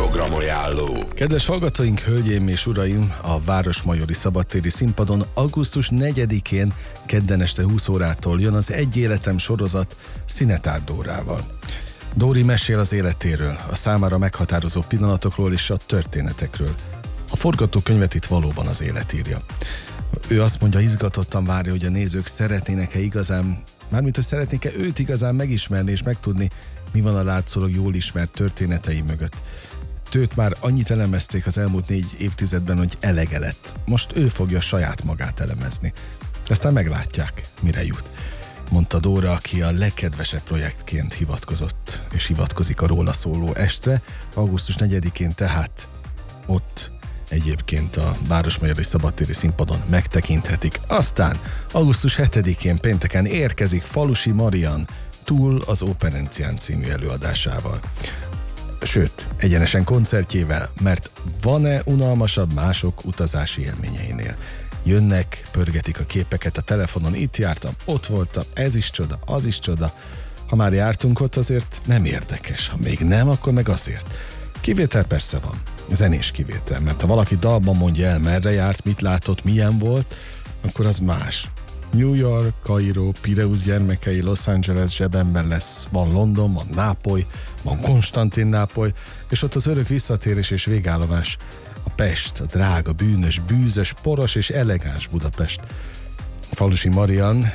Programajánló. Kedves hallgatóink, hölgyeim és uraim, a Városmajori Szabadtéri Színpadon augusztus 4-én kedden este 20 órától jön az Egy életem sorozat Szinetár Dórával. Dóri mesél az életéről, a számára meghatározó pillanatokról és a történetekről. A forgatókönyvet itt valóban az élet írja. Ő azt mondja, izgatottan várja, hogy a nézők szeretnének-e igazán, mármint hogy szeretnék-e őt igazán megismerni és megtudni, mi van a látszólag jól ismert történetei mögött. Őt már annyit elemezték az elmúlt 4 évtizedben, hogy elege lett. Most ő fogja saját magát elemezni. Aztán meglátják, mire jut. Mondta Dóra, aki a legkedvesebb projektként hivatkozott, és hivatkozik a róla szóló estre, augusztus 4-én tehát ott egyébként a Városmajori Szabadtéri Színpadon megtekinthetik. Aztán augusztus 7-én pénteken érkezik Falusi Marian Túl az Operencián című előadásával. Sőt, egyenesen koncertjével, mert van-e unalmasabb mások utazási élményeinél? Jönnek, pörgetik a képeket a telefonon, itt jártam, ott voltam, ez is csoda, az is csoda. Ha már jártunk ott, azért nem érdekes, ha még nem, akkor meg azért. Kivétel persze van, zenés kivétel, mert ha valaki dalban mondja el, merre járt, mit látott, milyen volt, akkor az más. New York, Kairó, Pireusz gyermekei, Los Angeles zsebemben lesz, van London, van Nápoly, van Konstantinápoly, és ott az örök visszatérés és végállomás a Pest, a drága, bűnös, bűzös, poros és elegáns Budapest. Falusi Marian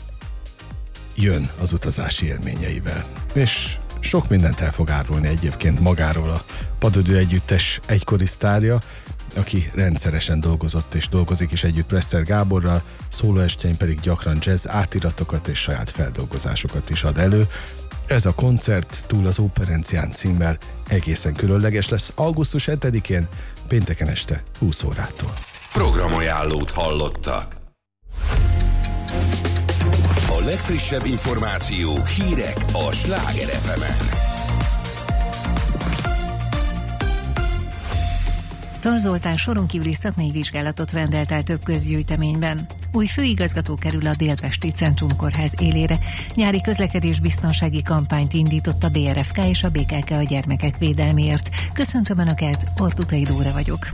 jön az utazási élményeivel, és sok mindent el fog árulni egyébként magáról a Padödő Együttes egykori sztárja, aki rendszeresen dolgozott és dolgozik is együtt Presser Gáborral, szólóestjein pedig gyakran jazz átiratokat és saját feldolgozásokat is ad elő. Ez a koncert Túl az Operencián címmel egészen különleges lesz augusztus 7-én, pénteken este 20 órától. Programajánlót hallottak. A legfrissebb információk, hírek a Sláger FM-en. Tal Zoltán soron kívüli szakmai vizsgálatot rendelt el több közgyűjteményben. Új főigazgató kerül a Délpesti Centrumkórház élére. Nyári közlekedésbiztonsági kampányt indított a BRFK és a BKK a gyermekek védelméért. Köszöntöm Önöket, Ortutai Dóra vagyok.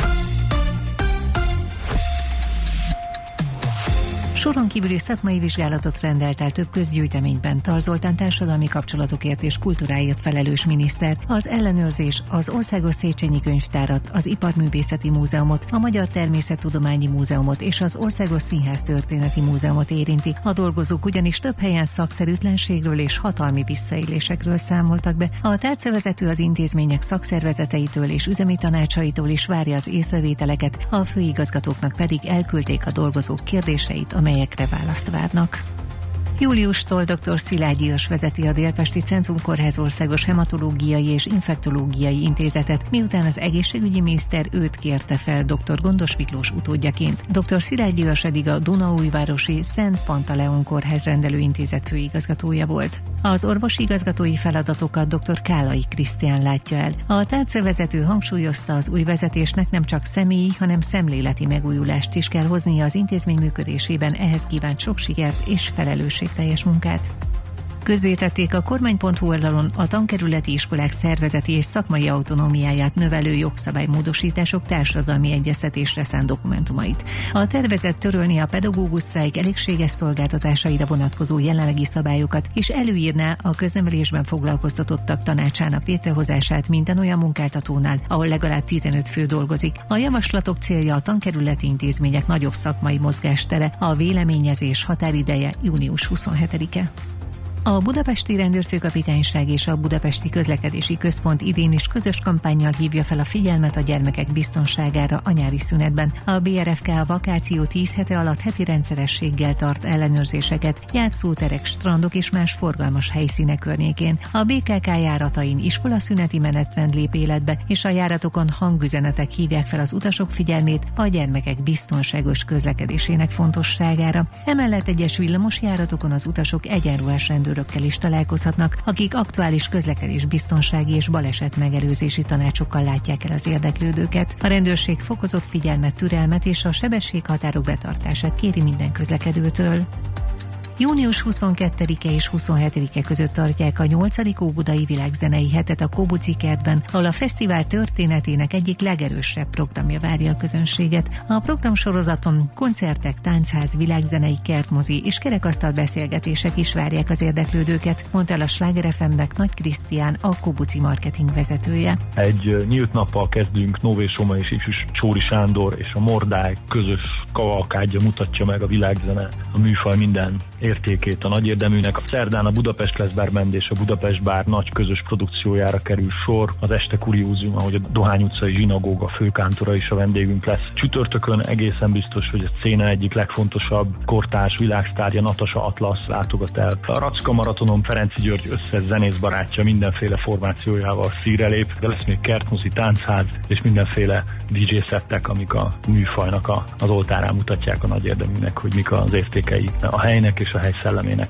Soron kívüli szakmai vizsgálatot rendelt el több közgyűjteményben Tal Zoltán társadalmi kapcsolatokért és kultúráért felelős miniszter. Az ellenőrzés az Országos Széchenyi Könyvtárat, az Iparművészeti Múzeumot, a Magyar Természettudományi Múzeumot és az Országos Színháztörténeti Múzeumot érinti. A dolgozók ugyanis több helyen szakszerűtlenségről és hatalmi visszaélésekről számoltak be. A tárcavezető az intézmények szakszervezeteitől és üzemi tanácsaitól is várja az észrevételeket, a főigazgatóknak pedig elküldték a dolgozók kérdéseit, amelyekre választ várnak. Júliustól dr. Szilágyi Őrs vezeti a Délpesti Centrumkórház Országos Hematológiai és Infektológiai Intézetet, miután az egészségügyi miniszter őt kérte fel dr. Gondos Miklós utódjaként. Dr. Szilágyi Őrs eddig a Dunaújvárosi Szent Pantaleon Kórház rendelőintézet főigazgatója volt. Az orvosi igazgatói feladatokat dr. Kálai Krisztián látja el. A tárcavezető hangsúlyozta, az új vezetésnek nem csak személyi, hanem szemléleti megújulást is kell hoznia az intézmény működésében, ehhez kívánt sok sikert és felelősségteljes munkát. Közzétették a kormány.hu oldalon a tankerületi iskolák szervezeti és szakmai autonómiáját növelő jogszabálymódosítások társadalmi egyeztetésre szánt dokumentumait. A tervezet törölni a pedagógus sztrájk elégséges szolgáltatásaira vonatkozó jelenlegi szabályokat, és előírná a köznevelésben foglalkoztatottak tanácsának létrehozását minden olyan munkáltatónál, ahol legalább 15 fő dolgozik. A javaslatok célja a tankerületi intézmények nagyobb szakmai mozgástere, a véleményezés határideje június 27-e. A Budapesti Rendőrfőkapitányság és a Budapesti Közlekedési Központ idén is közös kampánnyal hívja fel a figyelmet a gyermekek biztonságára a nyári szünetben. A BRFK a vakáció 10 hete alatt heti rendszerességgel tart ellenőrzéseket játszóterek, strandok és más forgalmas helyszínek környékén. A BKK járatain iskolaszüneti menetrend lép életbe, és a járatokon hangüzenetek hívják fel az utasok figyelmét a gyermekek biztonságos közlekedésének fontosságára. Emellett egyes villamosjáratokon az utasok egyenruhás rendőrökkel is találkozhatnak, akik aktuális közlekedés biztonsági és baleset megelőzési tanácsokkal látják el az érdeklődőket. A rendőrség fokozott figyelmet, türelmet és a sebességhatárok betartását kéri minden közlekedőtől. Június 22-e és 27-e között tartják a 8. Óbudai Világzenei Hetet a Kóbuci kertben, ahol a fesztivál történetének egyik legerősebb programja várja a közönséget. A programsorozaton koncertek, táncház, világzenei, kertmozi és kerekasztal beszélgetések is várják az érdeklődőket, mondta el a Sláger FM-nek Nagy Krisztián, a Kóbuci marketing vezetője. Egy nyílt nappal kezdünk, Nové Soma és ifjús Csóri Sándor és a Mordály közös kavalkádja mutatja meg a világzene, a műfaj minden értékét a nagy érdeműnek. A szerdán a Budapest lesz bármend és a Budapest bár nagy közös produkciójára kerül sor. Az este kuriózum, ahogy a Dohány utcai zsinagóga főkántora is a vendégünk lesz. Csütörtökön egészen biztos, hogy a széna egyik legfontosabb kortárs világsztárja Natasha Atlasz látogat el. A Racka maratonon Ferenci György összes zenész barátja mindenféle formációjával színre lép, de lesz még kertmozi, táncház és mindenféle DJ szettek, amik a műfajnak az oltárán mutatják a nagy érdeműnek, hogy mik az értékei a helynek és a hely szellemének.